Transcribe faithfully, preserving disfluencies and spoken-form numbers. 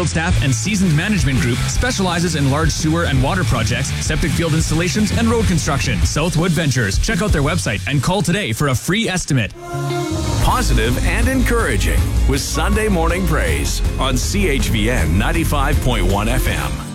field staff and seasoned management group specializes in large sewer and water projects, septic field installations, and road construction. Southwood Ventures. Check out their website and call today for a free estimate. Positive and encouraging with Sunday Morning Praise on C H V N ninety-five point one F M.